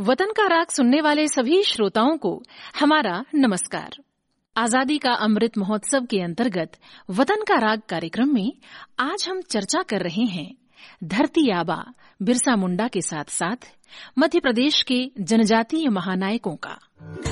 वतन का राग सुनने वाले सभी श्रोताओं को हमारा नमस्कार। आजादी का अमृत महोत्सव के अंतर्गत वतन का राग कार्यक्रम में आज हम चर्चा कर रहे हैं धरती आबा बिरसा मुंडा के साथ साथ मध्य प्रदेश के जनजातीय महानायकों का।